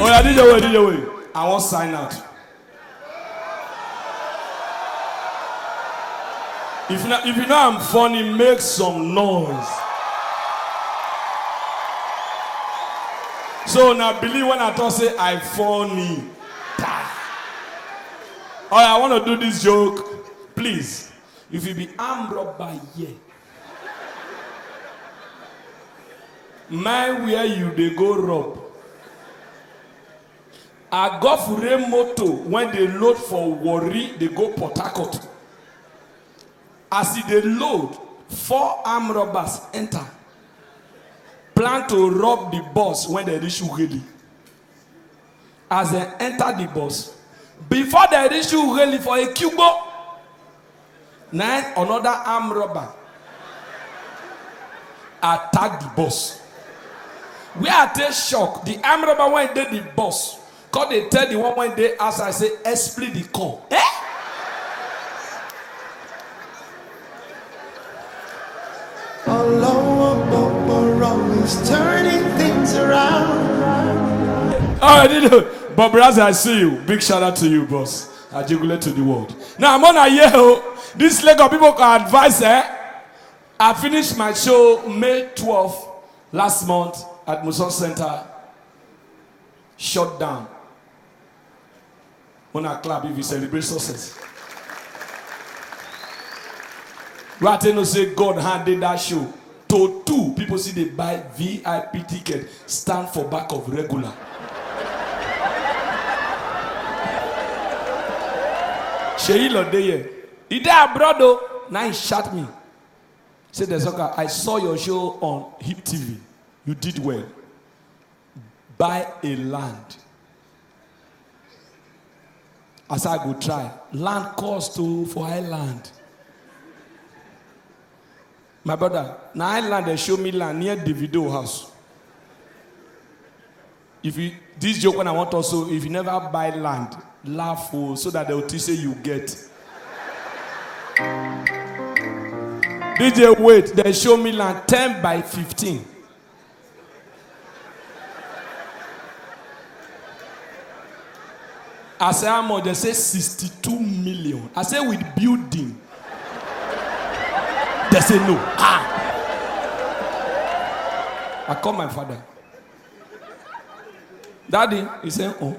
Oh yeah, DJ way. I won't sign out. If you know I'm funny, make some noise. So now believe when I talk say I funny. Alright, I want to do this joke. Please. If you be armed robber here. Mind where you they go rob. I go for a moto when they load for Warri, they go Port Harcourt. As they load, 4 armed robbers enter. Plan to rob the bus when they reach Ughelli. As they enter the bus, before they reach Ughelli for a Cubo, 9 another armed robber attack the bus. We are take shock. The armed robber when they the bus, cause they tell the one when they ask, I say, split the call. Always turning things around. All right, Bob Raz, I see you. Big shout out to you, boss. I jiggle to the world. Now I'm on a year. This leg of people can advise. I finished my show May 12th last month at Muson Center. Shut down. When I clap, if you celebrate success. Right now, say God handed that show to 2 people. See they buy VIP ticket, stand for back of regular. Sheila Deye, he there abroad though. Now he shot me. Said the soccer, I saw your show on Hip TV. You did well. Buy a land. As I go try, land cost for island. My brother, now island they show me land near Davido house. If you this joke when I want also, if you never buy land, laugh so that they will teach you get. DJ wait, they show me land 10 by 15. I say how much? They say 62 million. I say with building. They say no. I call my father. Daddy, he said, oh.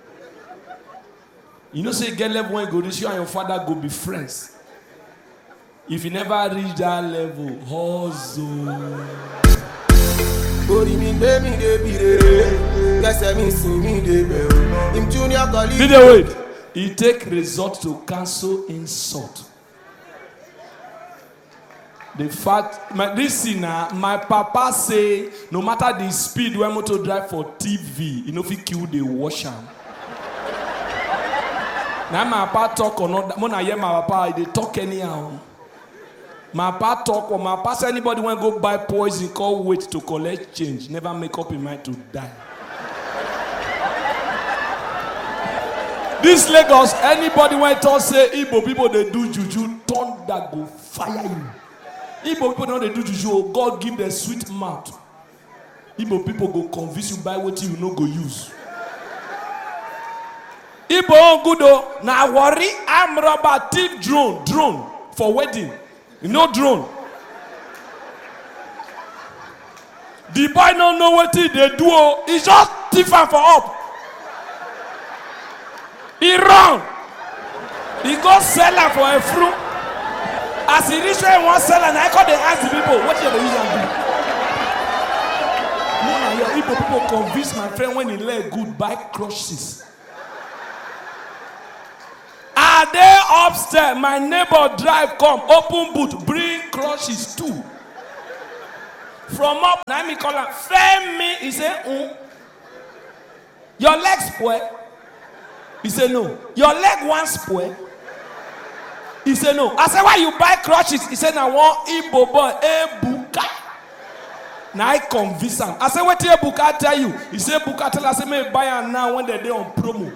You know, say get level when you go this, you and your father go be friends. If you never reach that level, hustle. Video wait. He take resort to cancel insult. The fact, this sinner, my papa say, no matter the speed when motor drive for TV, you know if he kill the washer. Now my papa talk or not, when I hear my papa, they talk anyhow. My papa talk or my papa say anybody when go buy poison, call wait to collect change, never make up in mind to die. This Lagos, anybody when talk say Igbo people they do juju, thunder go fire you. Igbo people know they do juju, oh, God give them sweet mouth. Igbo people go convince you buy what you no go use. Igbo on good though, now worry, I'm robber thief drone for wedding. You know drone. The boy don't know what they do, he just thief for up. He run. He go sell her for a fruit. As he reach where he want sell and I call the ask the people, what you use and do? No, your people convince my friend when he let good buy crushes. Are they upstairs? My neighbor drive come, open boot, bring crushes too. From up, now me call him, frame me. He say, your leg spoil. He said, no. Your leg one spoil. He said, no. I said, why you buy crutches? He said, I want Igbo boy, Ebuka. Now I convince him. I said, what did Ebuka tell you? He said, Ebuka tell us, I may buy her now when they're there on promo.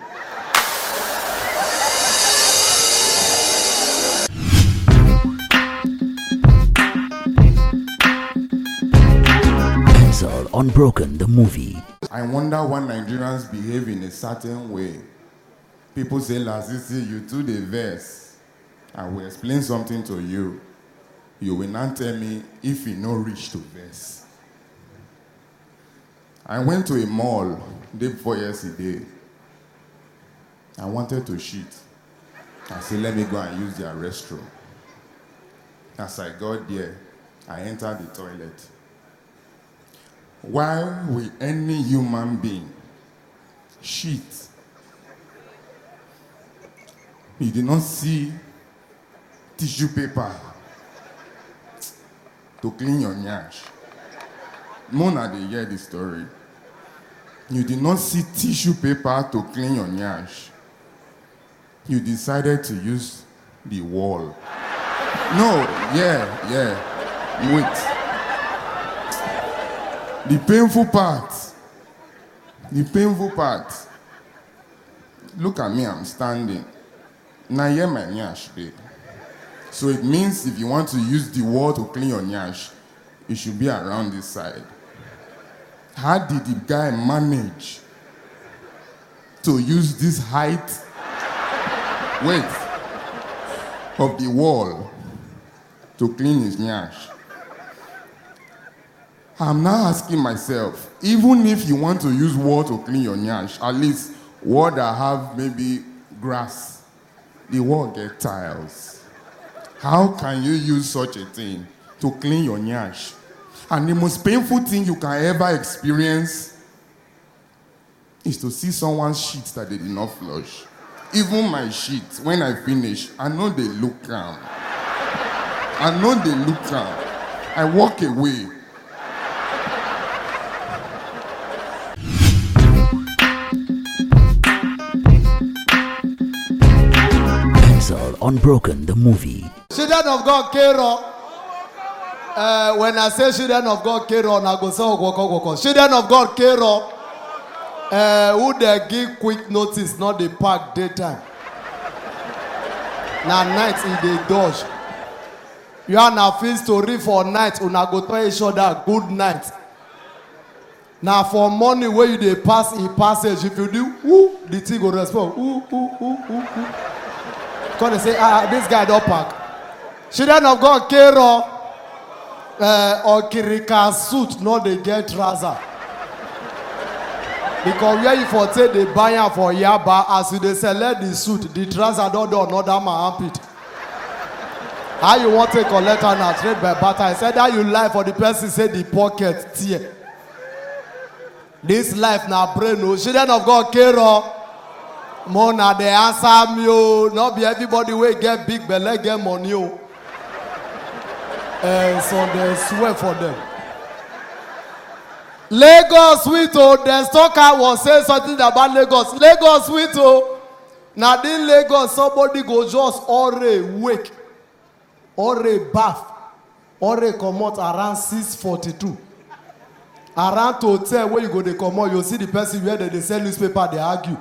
Unbroken, the movie. I wonder why Nigerians behave in a certain way. People say, Lasisi, you do the verse. I will explain something to you. You will not tell me if you no reach to verse. I went to a mall day before yesterday. I wanted to shit. I said, let me go and use their restroom. As I got there, I entered the toilet. Why will any human being shit? You did not see tissue paper to clean your nyash. Mona, they hear the story. You did not see tissue paper to clean your nyash. You decided to use the wall. No, wait. The painful part. Look at me, I'm standing. Now here my nyash, babe. So it means if you want to use the wall to clean your nyash, it should be around this side. How did the guy manage to use this height, of the wall to clean his nyash? I'm now asking myself, even if you want to use wall to clean your nyash, at least wall that have maybe grass, the wall get tiles. How can you use such a thing to clean your nyash? And the most painful thing you can ever experience is to see someone's shit that they did not flush. Even my shit, when I finish, I know they look calm. I walk away. Unbroken, the movie. Children of God, Kero. When I say children of God, Kero, I go say children of God, Kero. Who they give quick notice, not the park daytime. Now night in the dodge. You are now feel story for night. Una go tell each other good night. Now for morning where you they pass in passage, if you do, the thing go respond. Because they say, this guy don't park. Children of God, Kero, or Kirika suit, no they get trouser. Because where you for take the buyer for Yaba, as you they select the suit, the trouser don't do another man armpit. How you want to collect and trade by barter? I said that you lie for the person say the pocket tear. This life now brain no. Children of God, Kero. Mona, they answer me, oh. Not be everybody will get big belly, get money, oh. So they swear for them. Lagos sweet, oh. The stalker was saying something about Lagos. Lagos sweet, oh. Now in Lagos, somebody go just already wake, already bath, already come out around 6:42. Around to hotel where you go, they come out, you see the person where they sell newspaper, they argue.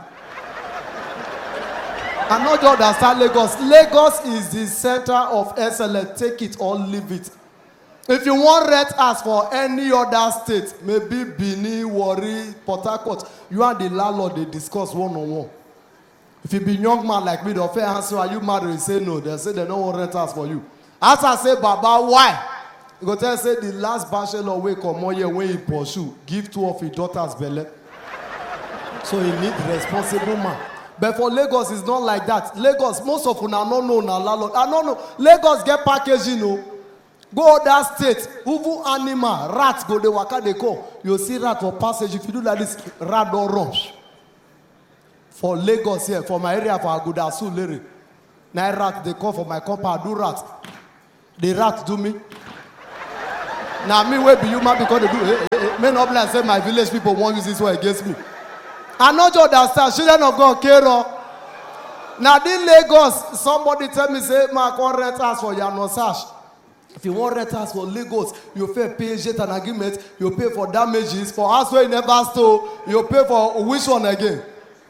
I'm not just understand Lagos. Lagos is the center of excellence. Take it or leave it. If you want rent as for any other state, maybe Benin, Warri, Port Harcourt, you and the landlord, they discuss one-on-one. If you be young man like me, they'll fair answer, are you married? You say no. They say they don't want rent as for you. As I say, Baba, why? You go tell say the last bachelor way come on here when he pursue, give 2 of his daughters belly. So he need responsible man. But for Lagos, it's not like that. Lagos, most of them are not known. I don't know. Lagos get packaging, you know. Go other states, uvu animal, rats go the waka they go. You see rat for passage. If you do like this, rat don't run. For Lagos here, for my area, for Agudasu, Lere. Now rat they come for my compound, do rat. The rat do me. Now me where be human because they do. Men up like say my village people won't use this way against me. I not just understand. Children of God, Kero. Now in Lagos, somebody tell me say, "Ma, I want rent house for Yanosash." If you want rent house for Lagos, you pay jet and agreement. You pay for damages for house where you never stole. You pay for which one again?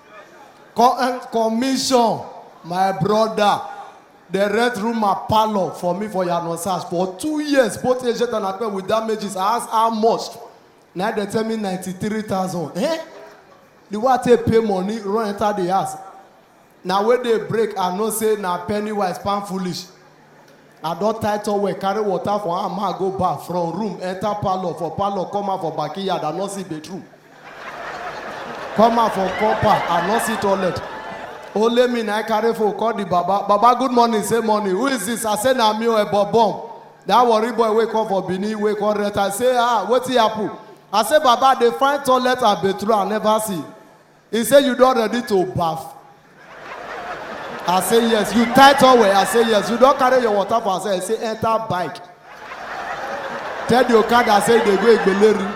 Commission, my brother. The rent room a parlor for me for Yanosash for 2 years. Both agent and agreement with damages. I asked how much. Now they tell me 93,000. Eh? The one take pay money, run enter the house. Now when they break, I know say na penny wise, pan foolish. I don't title we carry water for a man go back from room, enter parlor, for parlor, come out for backyard, I not see bedroom. Come out for copper, I not see toilet. Only me I carry for call the Baba. Baba, good morning, say morning. Who is this? I say na me a bomb. That worry boy wake up for Bini, wake up rent. I say, what's the apple? I say, Baba, they find toilet and bedroom, I never see. He say, you don't ready to bath. I say yes. You tight away. I say yes. You don't carry your water for. I say enter bike. Tell your car that say they go Igbeleri.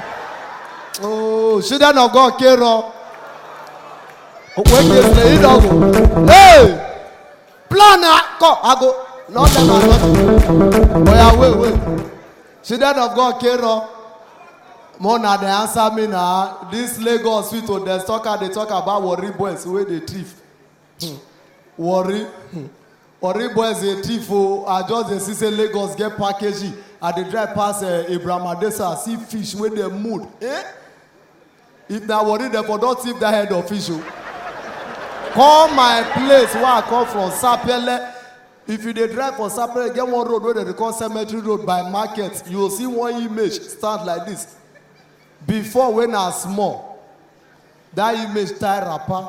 Oh, children of God, Kero. When you say you don't go. Hey, plan go. I go. Not them. Not. Wait. Children of God, Kero. More now they answer me now. This Lagos sweet to the stalker. They talk about worry boys where they thief. Worry boys a thief. I just see Lagos get packaging. At the drive past Abraham Adesa, see fish when they mood. Eh? If now worry, therefore don't tip that head of fish. Call my place where I come from, Sapele. If you dey drive for Sapele, get one road where they call Cemetery Road by market. You will see one image stand like this. Before when I small, that image tie wrapper.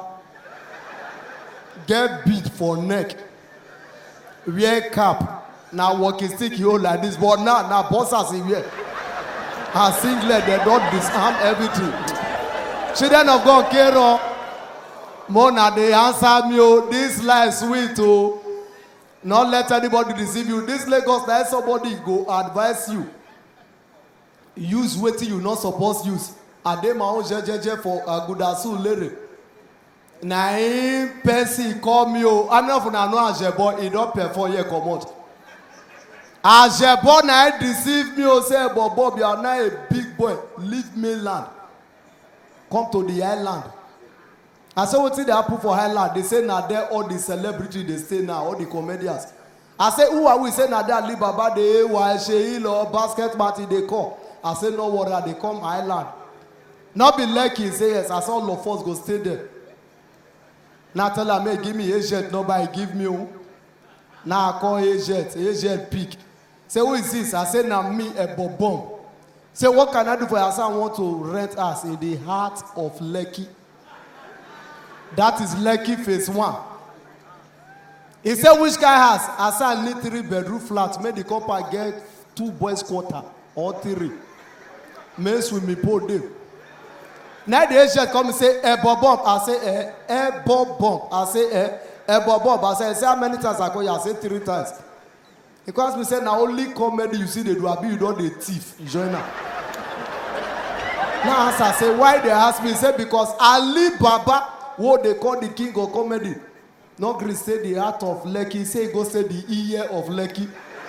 Get beat for neck, wear cap, now walking stick you hold like this, but now bosses in here. And singlet, they don't disarm everything. Children of God, Kero, Mona, they answer me, oh, this life sweet, oh. Not let anybody deceive you. This Lagos, that somebody go advise you. Use what you not supposed to use. And they my own jeje for Agudasu Lere. Na him person call me o. I'm not from know Ajebo. He don't perform here come out. Ajebo na deceive me o say Bob you are now a big boy. Leave mainland. Come to the island. I say what they happen for island. They say now there all the celebrity they stay now, all the comedians. I say who are we? Say now there Alibaba they Sheil or basket party they come. I say no worry they come island. Not be lucky say yes. I saw all of us go stay there. Now tell her, may give me agent, nobody give me. Now I call agent pick. Say, who is this? I say, now me, a bomb. Say, what can I do for you? I say, I want to rent us in the heart of Lekki. That is Lekki phase 1. He said, which guy has? I said, I need 3-bedroom flat. Make the couple get 2 boys quarter or 3. May swimming pool them. Now the agent come and say, bomb. I say, bomb. I say, bomb. I say, how many times I go? I say 3 times. Because we say, now only comedy you see they do, you don't the thief. Join now. Now as I say, why they ask me? Say, because Alibaba, what they call the king of comedy. Not Chris say the heart of Lekki. Say, go say the ear of Lekki.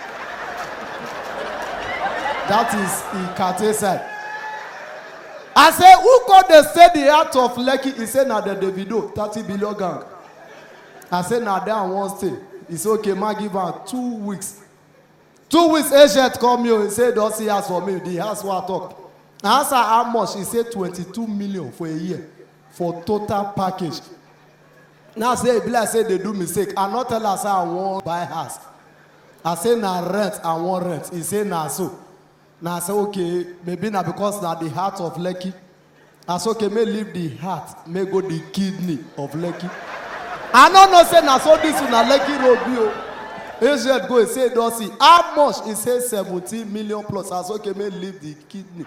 That is Ikate side. I say, who called the say the heart of Lekki? He said, now the Davido, 30 billion gang. I said, now there I won't stay. He said, okay, man, give her 2 weeks. 2 weeks, agent come here. He said, don't see us for me. The house what I talk. I asked her how much. He said, 22 million for a year. For total package. Now say, I say they do mistake. I not tell us I want buy house. I say, now rent, I want rent. He said, now so. Now I say, okay, maybe now because now the heart of Lekki. I say, okay, may leave the heart, may go the kidney of Lekki. I don't know, say now so this na Lekki road bio. Agent go and say, don't see. How much? He says 17 million plus. I say, okay, may leave the kidney.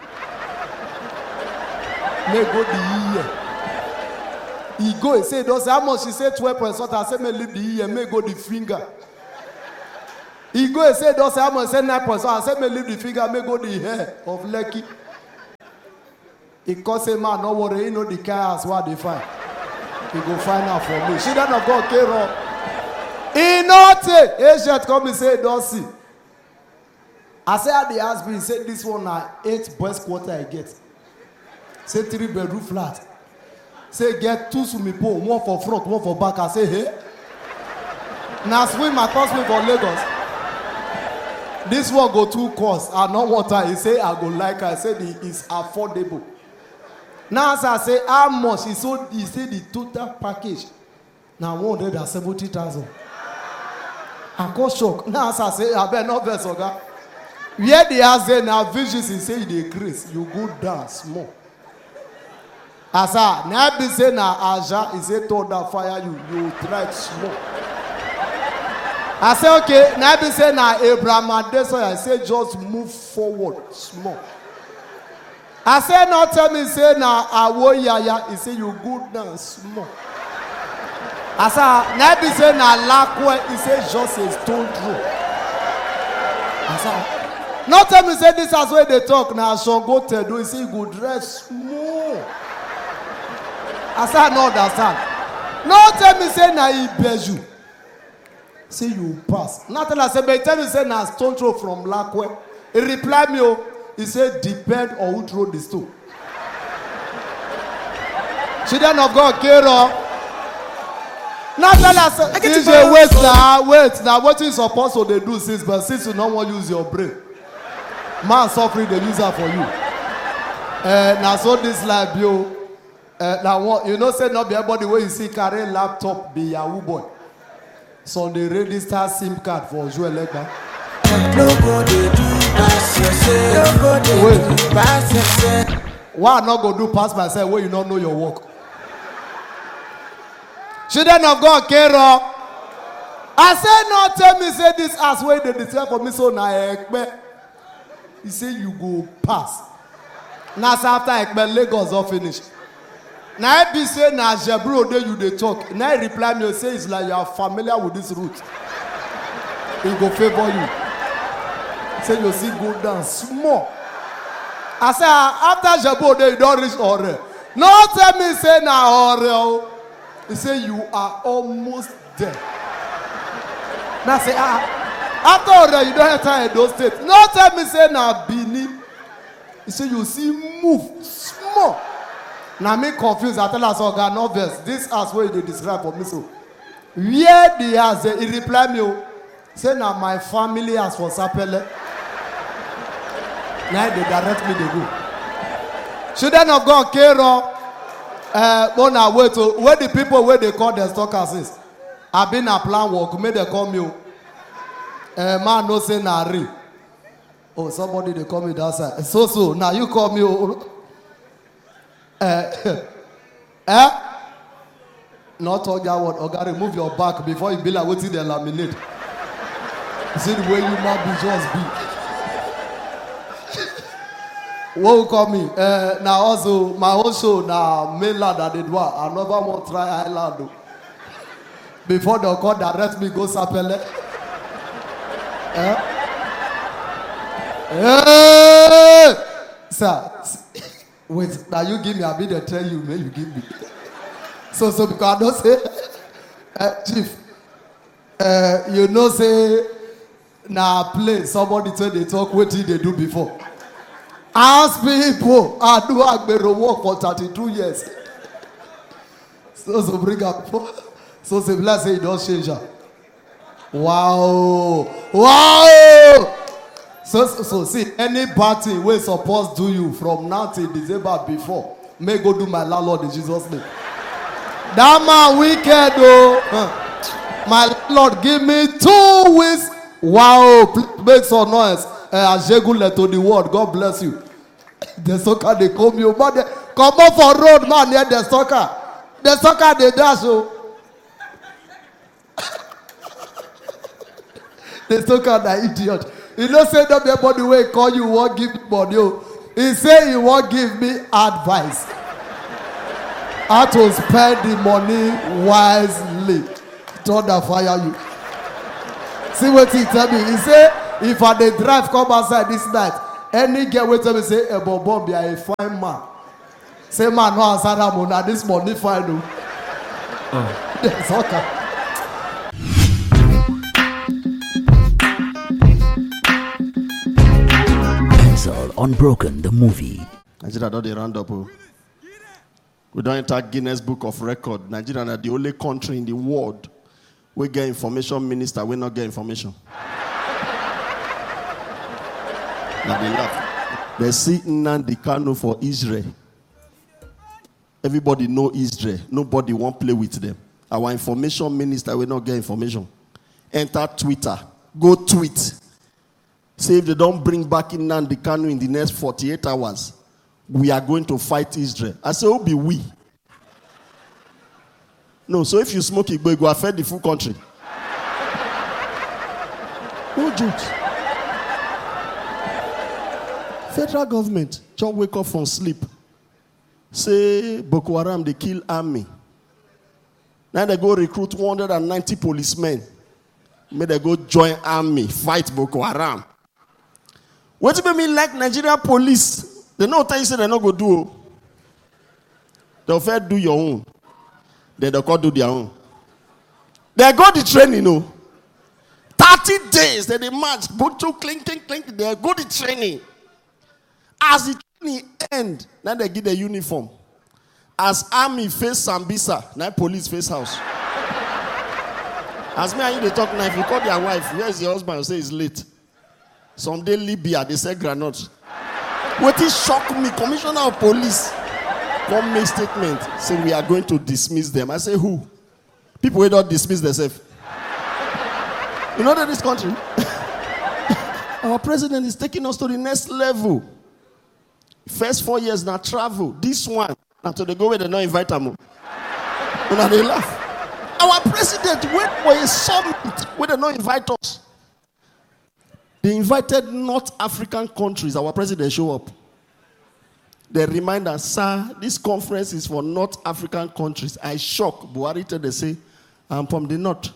May go the ear. He go and say, don't see. How much? He said 12%. I say, may leave the ear, may go the finger. He go and say, don't say, I'm going to say 9%. I said, may leave the finger, may go the hair of Lekki. He can say, man, no worry, you know the cars, what they find. He go find out for me. She don't know God came wrong. He not take. Agent come and say, don't see. I say, how they ask me, he said, this one now, 8 boys quarter I get. Say 3-bedroom flat. Say, get 2 swimming pool, 1 for front, 1 for back. I say, hey. Now swim across me for Lagos. This one go too cost. I know what I say. I go like. I said it's affordable. Now as I say how much? He said the total package. Now 170,000. I got shocked. Now as I say I better not vex oga. Where they are say now visions he say they increase. You go down small. As I now be say now Aja he say told that fire you try small. I say okay, now be say now Abraham Adesoya I say just move forward small. I say not tell me say now Awoyaya he say you go down small. I say now be say now Lakwe he say just a stone throw. I say not tell me say this as where they talk now Shango Tedo he say you go dress small. I say I don't understand. Not tell me say now Ibeju. Say you pass. Nothing I say, but tell me say na stone throw from Lakwe. He reply me, oh, he said depend on who throw the stone. Children of God, Kero. Nothing I say, DJ wait now what you supposed to they do since, but since you don't want to use your brain, man suffering they use that for you. Now so this life, yo. Now you know say not be everybody where you see carry laptop be Yahoo boy. So they register SIM card for Joel Legba. Wait. Why not go do pass myself when you don't know your work? Children of God, Kero. I say not tell me say this as way they declare for me so now Ekpe. He say you go pass. Now after Ekpe Lagos all finish. Now I be say na Jebro dey you dey talk. Now I reply me say it's like you are familiar with this route. He go favor you. Say you see go down small. I say after Jebro dey you don't reach Ore. No tell me say na Ore. He say you are almost there. Now say after Ore you don't enter Edo State. No tell me say na Bini. He say you see move small. Now me confused. I tell us God no verse. This as what they describe for me so. Where they has he reply me say now my family has for Sapele. Now they direct me they go. Children of God, Kero. Mona wait to where the people where they call their stalkers is. I've been a plan work. May they call me. Man no say nari. Oh somebody they call me that side. So now you call me. Not all that word. Oga, remove your back before you be like waiting they laminate. See the way you might be just be. What will call me? Now also my own show now mainland that they do. I never want to try island. Before they call direct me go Sapele. Sir. Wait, now you give me, I'll be there tell you, man, you give me. So because I don't say, Chief, you know say, now play, somebody tell they talk, what did they do before? Ask people, I do Agbero work for 32 years. So bring up, so say, let's say you don't change her. Wow. So see, any bad thing we supposed do you from now till December before, may go do my landlord in Jesus' name. That man wicked though. My Lord, give me 2 weeks. Wow, please make some noise. Ajegule to the world. God bless you. The soccer they come you, but come up for road man near the soccer. The soccer they dash so. The soccer that idiot. You don't say that everybody will call you won't give me money. He say he won't give me advice. How to spend the money wisely. Thunder fire you. See what he tell me. He say if I dey drive come outside this night, any girl will tell me say Bob be a fine man. Say man no answer that money. This money fine though. Yes, okay. Unbroken, the movie. Nigeria don't round up. We don't enter Guinness Book of Record. Nigeria is the only country in the world we get information minister, we not get information. Now they laugh. They see Nnamdi Kanu for Israel. Everybody know Israel. Nobody won't play with them. Our information minister will not get information. Enter Twitter. Go tweet. Say if they don't bring back Nnamdi Kanu in the next 48 hours, we are going to fight Israel. I say, who be we? No, so if you smoke it, go affect the full country. No jokes. Federal government just wake up from sleep. Say Boko Haram, they kill army. Now they go recruit 190 policemen. May they go join army, fight Boko Haram. What do you mean like Nigeria police? They know what you say they're not going to do. They'll first do your own. Then they'll go do their own. They go the training, 30 days, then they march, boot to clink, they go the training. As the training end, now they give the uniform. As army face Sambisa, now police face house. As me and you they talk now, if you call their wife, where's your husband? You say he's late. Someday Libya, they say granite. What is shock me? Commissioner of police come make statement. Say we are going to dismiss them. I say who? People will not dismiss themselves. You know that this country? Our president is taking us to the next level. First 4 years now travel. This one, until they go where they not invite them. Now they laugh. Our president went for a summit where they not invite us. They invited North African countries. Our president show up. They remind us, sir, this conference is for North African countries. I shock. Buhari tell they say, I'm from the north.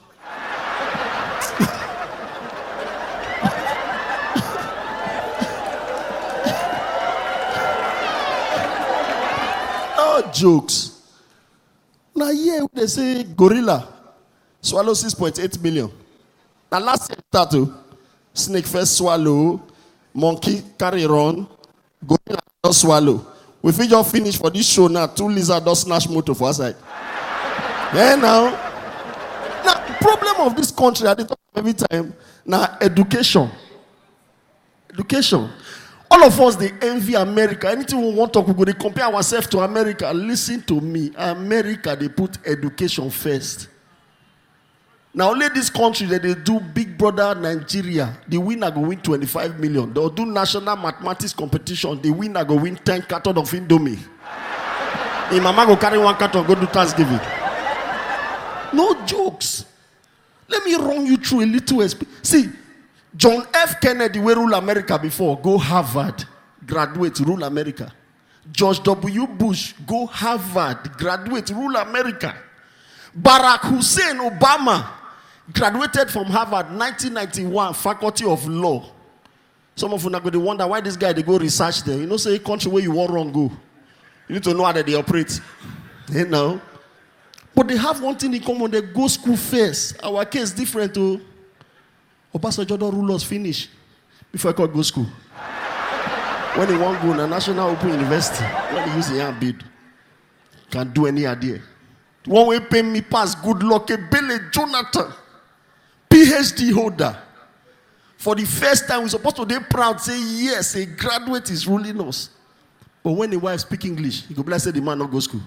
No jokes. Now here they say gorilla swallow 6.8 million. Now last year start snake first swallow, monkey carry run, gorilla just swallow. We fit just finish for this show now. 2 lizards just snatch motor for our side. Yeah, now the problem of this country, I talk every time, now education. Education. All of us, they envy America. Anything we want to talk, we go to compare ourselves to America. Listen to me. America, they put education first. Now, only this country that they do Big Brother Nigeria, the winner go win 25 million. They'll do national mathematics competition. The winner go win 10 cartons of Indomie. Hey, mama go carry 1 carton, go do Thanksgiving. No jokes. Let me run you through a little. See, John F. Kennedy, we rule America before, go Harvard, graduate, rule America. George W. Bush, go Harvard, graduate, rule America. Barack Hussein Obama, graduated from Harvard, 1991, Faculty of Law. Some of you are going to wonder why this guy, they go research there. You know, say a country where you want wrong go. You need to know how they operate. You know. But they have one thing in common, they go school first. Our case different too. Obasanjo don't rule us finish before I could go school. When they want to go to National Open University, when they use the hand bid, can't do any idea. One way pay me pass, good luck, Billy Jonathan, PhD holder. For the first time, we're supposed to be proud, say yes, a graduate is ruling us. But when the wife speak English, he go bless the man not go school.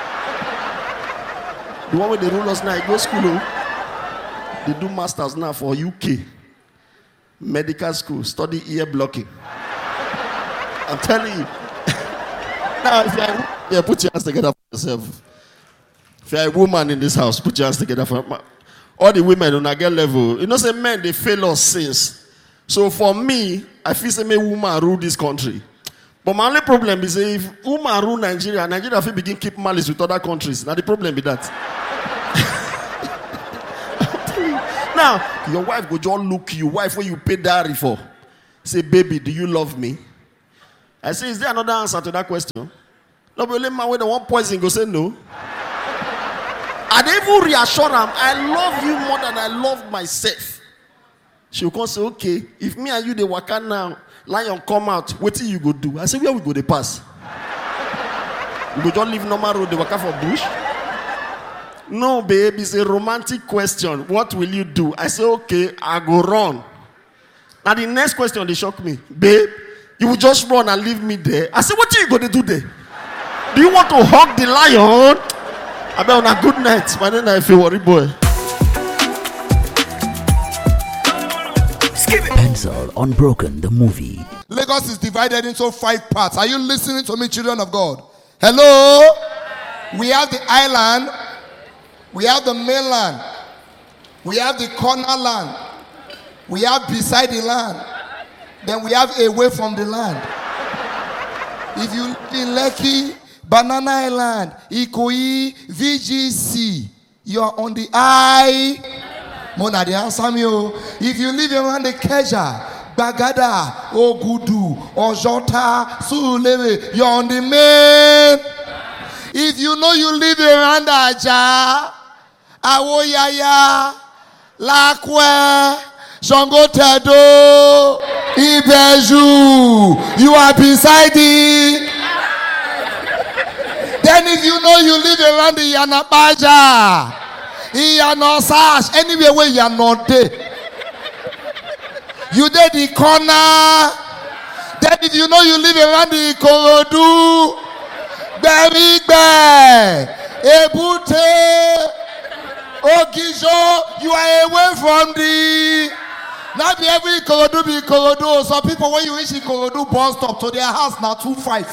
The one where they rule us now, he go school. They do masters now for UK. Medical school, study ear blocking. I'm telling you. Now, if you're put your hands together for yourself. If you're a woman in this house, put your hands together for all the women on a girl level. You know, say men, they fail us since. So for me, I feel say me woman rule this country. But my only problem is if woman rule Nigeria, Nigeria will begin keep malice with other countries. Now the problem be that. Now, your wife go just look you. Wife, where you pay dowry for? Say, baby, do you love me? I say, is there another answer to that question? No, but only man with the one poison go say no. I dey even reassure him, I love you more than I love myself. She will come say, okay, if me and you dey waka now, lion come out, what you go do? I say, where we go dey pass? We go just leave normal road, dey waka for bush? No, babe, it's a romantic question. What will you do? I say, okay, I go run. Now the next question, they shock me. Babe, You will just run and leave me there. I said, what are you going to do there? Do you want to hug the lion? I bet on a good night. My name is worry boy. Answer Unbroken the movie. Lagos is divided into 5 parts. Are you listening to me, children of God? Hello? We have the island. We have the mainland. We have the corner land. We have beside the land. Then we have away from the land. If you live in Lekki, Banana Island, Ikoyi, VGC, you are on the Mona de Asamio. If you live around the Keja, Bagada, Ogudu, Ojota, Sulele, you're on the main. If you know you live around Aja, Awoyaya, Lakwe, Songotedo, Ibeju, you are beside it. Then if you know you live around the Yanabaja, Iyanosash, anywhere where you are not there, you did the corner. Then if you know you live around the Ikorodu, Berigbe, Ebute, Ogijo, you are away from the. Not be every Ikorodu be Ikorodu. Some people when you reach Ikorodu bus stop to their house now 2-5.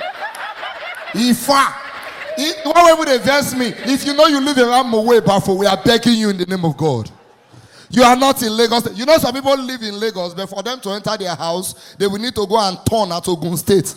Ifa. One way would advance me. If you know you live around Mowe Bafo, we are begging you in the name of God. You are not in Lagos. You know some people live in Lagos, but for them to enter their house, they will need to go and turn at Ogun State.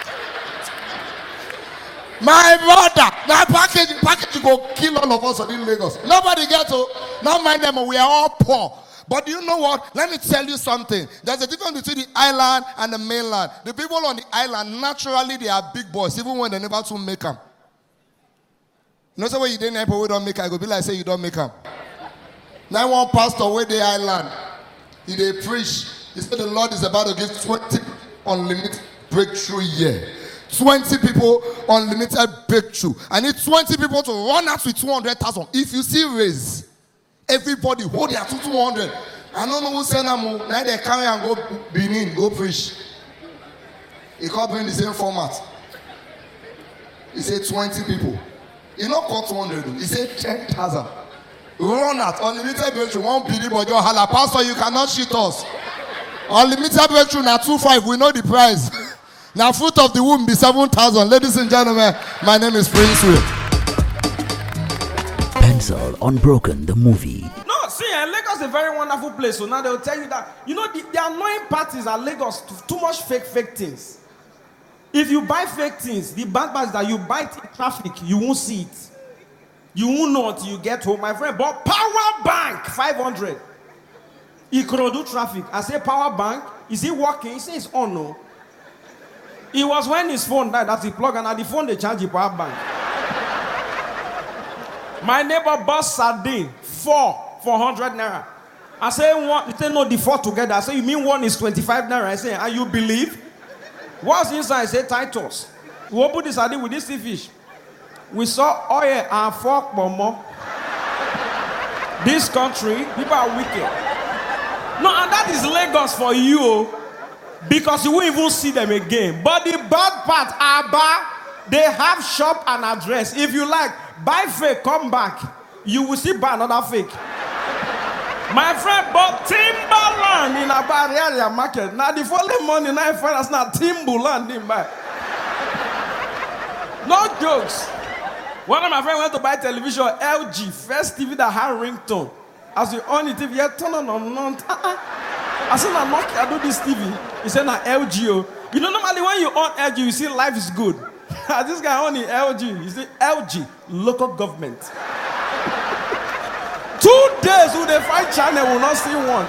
My brother, now package go kill all of us in Lagos. Nobody gets to. Not mind them, we are all poor. But you know what? Let me tell you something. There's a difference between the island and the mainland. The people on the island, naturally, they are big boys, even when they never to make them. You know, so when you didn't help, we don't make them. I go be like, say you don't make them. Now one pastor where the island, he they preach. He said the Lord is about to give 20 unlimited breakthrough year. 20 people unlimited breakthrough. I need 20 people to run out with 200,000. If you see raise, everybody hold their 200. I don't know who send them. Now they carry and go Benin, go preach. He can't bring the same format. He said 20 people. He not call 200. He said 10,000. Run out. Unlimited breakthrough. 1 billion, but your hala. Pastor, you cannot cheat us. Unlimited breakthrough now 2.5. We know the price. Now fruit of the womb be 7,000. Ladies and gentlemen, my name is Prince Will. Pencil Unbroken the movie. No, see, Lagos is a very wonderful place. So now they'll tell you that, you know, the annoying part is at Lagos, too much fake things. If you buy fake things, the bad part is that you buy it in traffic, you won't see it. You won't know until you get home. My friend bought power bank, 500. He could do traffic. I say, power bank, is it working? He says, it's on, no. It was when his phone died that he plugged, and at the phone they charge the power bank. My neighbor bought sardine, 400 naira. I say, one, he said, no, the 4 together. I say, you mean one is 25 naira? I say, and you believe? What's inside? I say, Titus. We opened the sardine with this sea fish. We saw oil and fork more. This country, people are wicked. No, and that is Lagos for you, because you won't even see them again. But the bad part, Aba, they have shop and address. If you like, buy fake, come back. You will see buy another fake. My friend bought Timberland in Aba area market. Now the following morning, I find us now Timberland in buy. No jokes. One of my friends went to buy television, LG, first TV that had ringtone. As you on the TV, you turn on. I said, I'm not, I do this TV. He said, nah, LG. You know, normally when you on LG, you see life is good. This guy on the LG, you see LG, local government. 2 days with the 5 channel will not see one.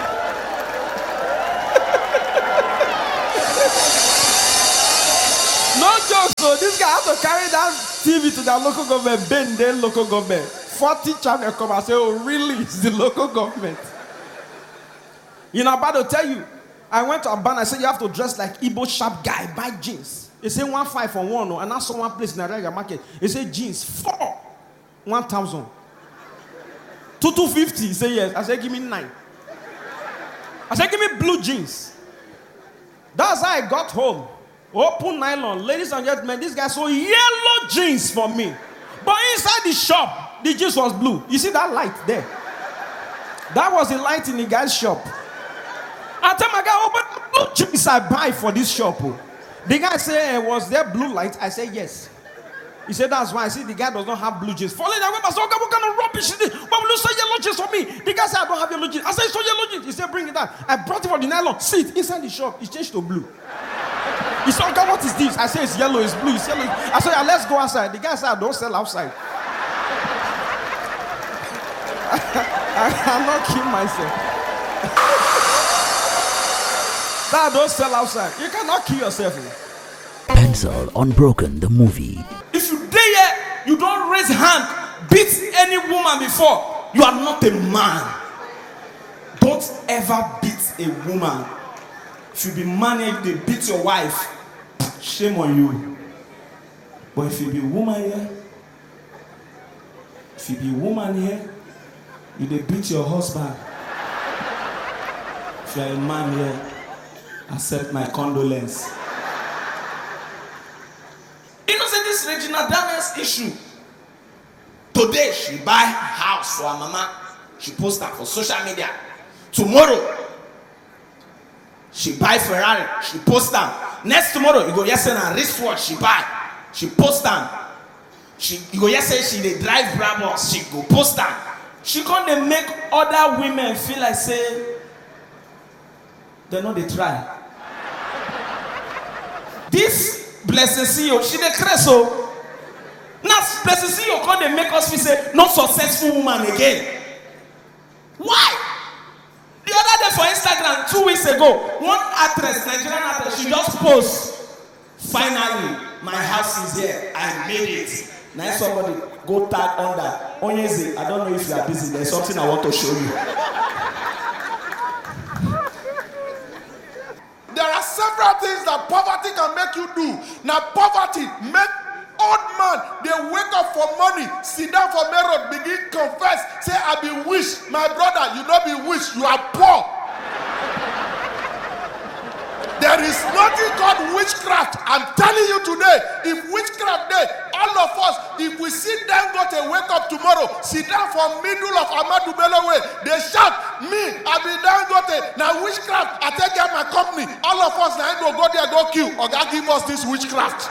No joke, so this guy has to carry that TV to the local government, bend their local government. 40 channel come and say, oh, really? It's the local government. You know, I'm about to tell you, I went to Abana, I said, you have to dress like Igbo sharp guy, buy jeans. They say 1.5 for one, and I saw one place in the regular market. They say jeans, 1,000. 250. He said, yes. I said, give me 9. I said, give me blue jeans. That's how I got home. Open nylon. Ladies and gentlemen, this guy saw yellow jeans for me. But inside the shop, the jeans was blue. You see that light there? That was the light in the guy's shop. I tell my guy, oh, but blue jeans I buy for this shop. Oh. The guy said, was there blue light? I said, yes. He said, that's why. I see the guy does not have blue jeans. Falling away, I said, okay, what kind of rubbish is this? Why will you say yellow jeans for me? The guy said, I don't have yellow jeans. I said, so yellow jeans. He said, bring it out. I brought it for the nylon. See it inside the shop. It's changed to blue. He said, okay, what is this? I said, it's yellow, it's blue, it's yellow. I said, yeah, let's go outside. The guy said, I don't sell outside. I cannot kill myself. I don't sell outside. You cannot kill yourself. Pencil Unbroken the movie. If you dare here, you don't raise hand, beat any woman before, you are not a man. Don't ever beat a woman. If you be man here, they beat your wife, shame on you. But if you be woman here, you they beat your husband. If you are a man here, accept my condolence. You know, say this Regina Daniels issue. Today, she buy a house for her mama. She post that for social media. Tomorrow, she buy Ferrari. She post them. Next tomorrow, you go yesterday and wristwatch she buy. She post them. You go yesterday she dey drive Brabus. She go post them. She can't dey make other women feel like say they know they try. This Blessing CEO, she dey crazy so. Now Blessing CEO can't dey make us feel say not successful woman again. Why? The other day for Instagram 2 weeks ago, one actress, Nigerian actress, she just post. Finally, my house is here. I made it. Now somebody go tag under. Onyeze, I don't know if you are busy. There's something I want to show you. There are several things that poverty can make you do. Now poverty make old man, they wake up for money, sit down for main road, begin confess, say I be wish. My brother, you don't be wish, you are poor. There is nothing called witchcraft. I'm telling you today, if witchcraft there, all of us, if we sit down, go to wake up tomorrow, sit down for middle of Ahmadu Bello way, they shout, me, I be down, go to, now witchcraft, I take care of my company, all of us now go there, go kill, or God give us this witchcraft.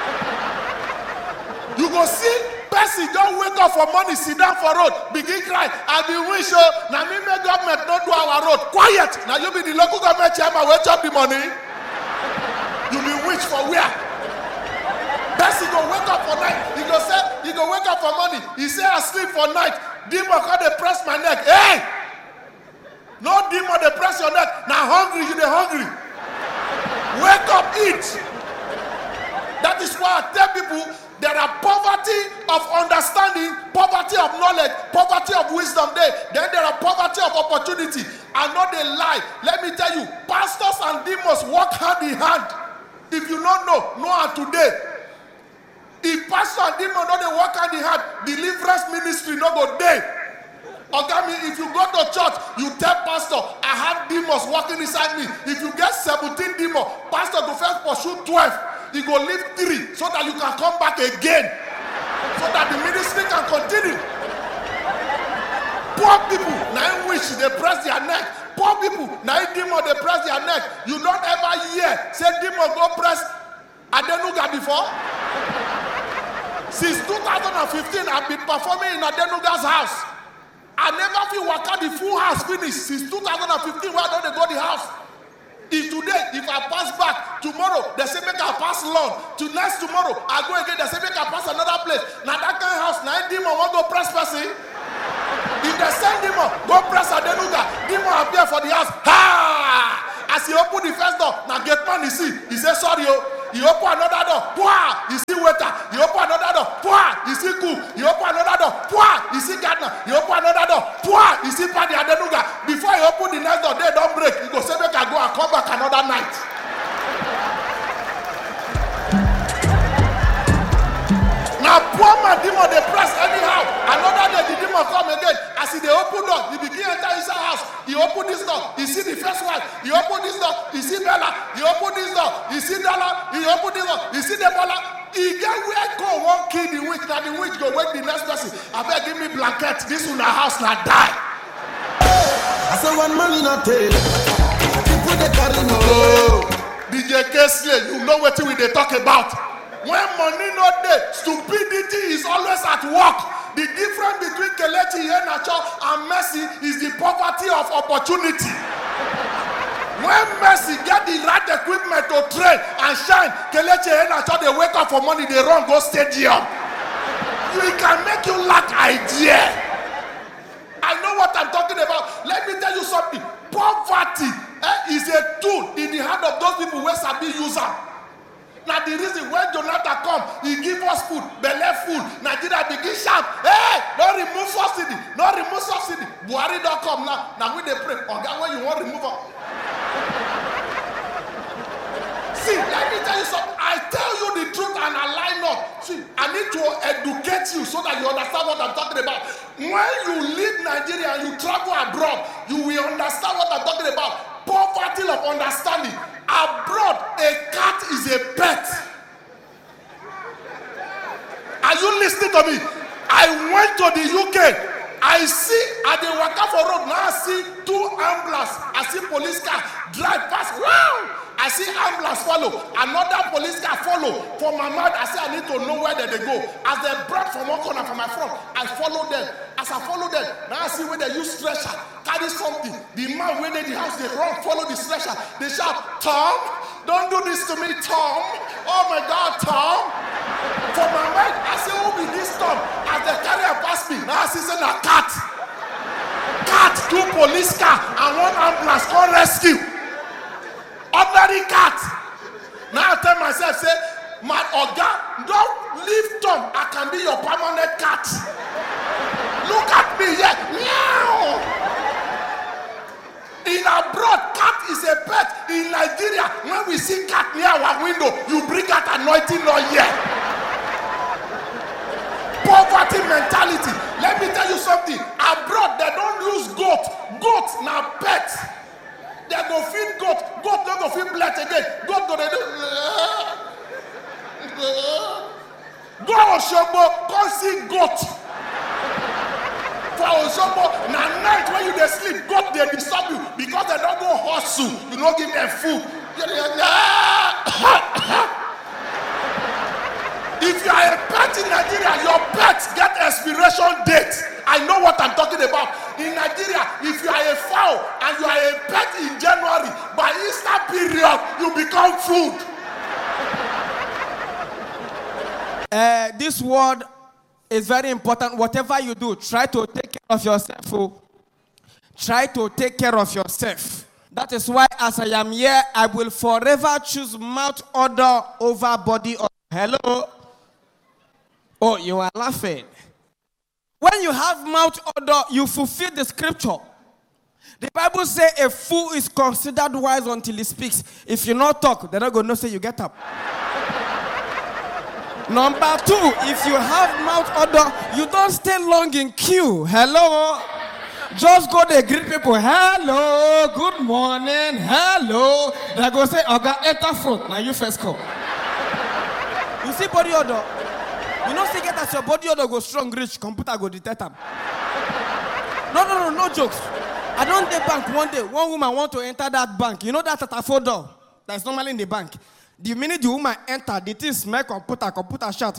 You go see person don't wake up for money, sit down for road, begin cry. I be wish now me make government not do our road. Quiet. Now you be the local government chairman, wait up the money. You be wish for where? Person go wake up for night. He go say, he go wake up for money. He say I sleep for night. Demon come they press my neck. Hey! No demon they press your neck. Now hungry, you they hungry. Wake up, eat. That is why I tell people there are poverty of understanding, poverty of knowledge, poverty of wisdom there. Then there are poverty of opportunity. I know they lie. Let me tell you, pastors and demons work hand in hand. If you don't know how today. If pastor and demon don't they work hand in hand, deliverance ministry no go there. Okay, if you go to church, you tell pastor, I have demons working inside me. If you get 17 demons, pastor go first pursue 12. He go leave 3 so that you can come back again. So that the ministry can continue. Poor people, now wish they press their neck. Poor people, now demon they press their neck. You don't ever hear say demon go press Adenuga before. Since 2015, I've been performing in Adenuga's house. I never feel waka the full house finished since 2015. Where don't they go the house? If today, if I pass back, tomorrow, they say make I pass long. To next tomorrow, I go again, they say make I pass another place. Now that kind of house, now demon won't go press person. If they send demon, go press Adenuga, demon appear for the house. Ha! As he open the first door, now get man he see. He say sorry, oh. He open another door, pwah, you see waiter. He open another door, pwah, you see cook. He open another door, pwah, you see gardener. He open another door, pwah, you see Paddy Adenuga. Before he open the next door, they don't break. He go say make I go and come back another night. Now poor man demon they press anyhow. Another day the demon come again. As he they open door, he begin enter inside house. He open this door, he see the first one. He open this door, he see Bella. He open this person, I beg give me blanket. This one house na die. I say one man in a tail. People they carry me. DJ Kesley, you know what we they talk about. When money not there, stupidity is always at work. The difference between Kelechi Iheanacho and Messi is the poverty of opportunity. When Messi get the right equipment to train and shine, Kelechi Iheanacho they wake up for money, they run go stadium. It can make you lack idea. I know what I'm talking about. Let me tell you something. Poverty is a tool in the hand of those people who sabi use am. Now the reason when Jonathan come, he give us food, belle food. Nigeria begin shout, hey, don't remove subsidy, don't remove subsidy. Buhari don't come now. Now we dey pray. Oga, when you want remove am. See, let me tell you something. I tell you the truth and I lie not. See, I need to educate you so that you understand what I'm talking about. When you leave Nigeria and you travel abroad, you will understand what I'm talking about. Poverty of understanding. Abroad, a cat is a pet. Are you listening to me? I went to the UK. I see at the Waka for road. Now I see 2 ambulances. I see police car drive past. Wow! I see ambulance follow. Another police car follow. For my mind, I say I need to know where they go. As they brought from one corner from my front, I follow them. As I follow them, now I see where they use stretcher, carry something. The man when they the house, they run, follow the stretcher. They shout, Tom, don't do this to me, Tom. Oh my God, Tom. For my mind, I say, who be this Tom? As they carry her past me, now I see a cat. Cat, 2 police car, and 1 ambulance called rescue. Ordinary cat. Now I tell myself, say, my Oga, don't leave Tom. I can be your permanent cat. Look at me, yeah. Meow. In abroad, cat is a pet. In Nigeria, when we see cat near our window, you bring out anointing oil here. Poverty mentality. Let me tell you something. Abroad, they don't use goat. Goat now pet. They go feed goat. Goat don't go feed blood again. Goat go they do. Go Osogbo, go see goat. For Osogbo, na night when you dey sleep, goat they disturb you because they don't go hustle. You don't give them food. If you are a pet in Nigeria, your pets get expiration date. I know what I'm talking about. In Nigeria, if you are a fowl and you are a pet in January, by Easter period, you become food. This word is very important. Whatever you do, try to take care of yourself. Oh. Try to take care of yourself. That is why as I am here, I will forever choose mouth odor over body odor. Hello? Oh, you are laughing. When you have mouth odor, you fulfill the scripture. The Bible says a fool is considered wise until he speaks. If you not talk, they're not going to say you get up. Number 2, if you have mouth odor, you don't stay long in queue. Hello? Just go there, greet people. Hello, good morning. Hello. They go say, Oga, enter front. Now you first come. You see body odor? You know, say get as your body odor go strong, rich, computer go detect them. No jokes. I don't dey bank one day. One woman want to enter that bank. You know that Tatafo door that's normally in the bank. The minute the woman enter, the thing smell computer shout.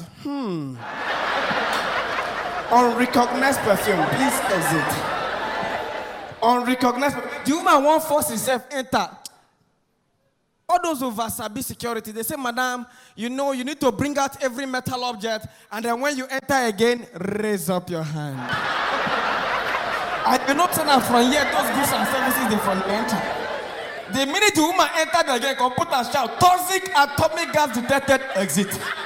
Unrecognized perfume, please exit. Unrecognized. The woman won't force himself enter. All those over Sabi security, they say, Madam, you know, you need to bring out every metal object, and then when you enter again, raise up your hand. I do not turn out from here, those goods and services, they from enter. The minute the woman entered again, computer shout, toxic atomic gas detected, exit.